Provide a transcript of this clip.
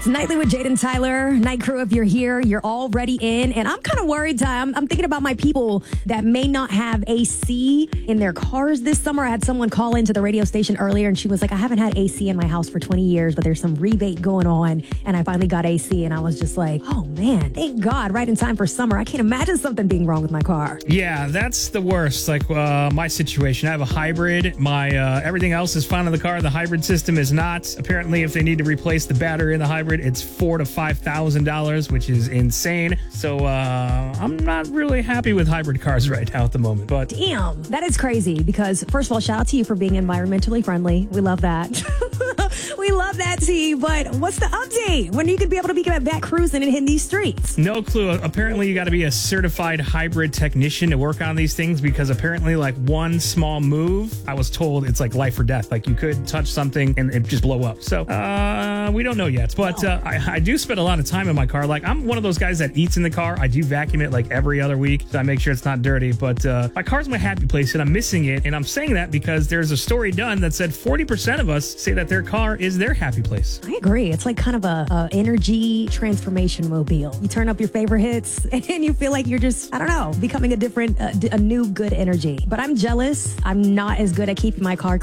It's Nightly with Jade and Tyler. Night crew, if you're here, you're already in. And I'm kind of worried, Ty. I'm thinking about my people that may not have AC in their cars this summer. I had someone call into the radio station earlier and she was like, I haven't had AC in my house for 20 years, but there's some rebate going on. And I finally got AC. And I was just like, oh man, thank God, right in time for summer. I can't imagine something being wrong with my car. Yeah, that's the worst. Like my situation, I have a hybrid. My everything else is fine in the car. The hybrid system is not. Apparently, if they need to replace the battery in the hybrid, it's $4,000 to $5,000, which is insane. So I'm not really happy with hybrid cars right now at the moment. But damn, that is crazy because, first of all, shout out to you for being environmentally friendly. We love that. We love that, T. But what's the update? When are you going to be able to be back cruising and hitting these streets? No clue. Apparently, you got to be a certified hybrid technician to work on these things because apparently, like one small move, I was told it's like life or death. Like you could touch something and it just blow up. So we don't know yet. But I do spend a lot of time in my car. Like I'm one of those guys that eats in the car. I do vacuum it like every other week. So I make sure it's not dirty. But my car's my happy place and I'm missing it. And I'm saying that because there's a story done that said 40% of us say that their car is their happy place. I agree. It's like kind of a energy transformation mobile. You turn up your favorite hits and you feel like you're just, I don't know, becoming a different, a new good energy. But I'm jealous. I'm not as good at keeping my car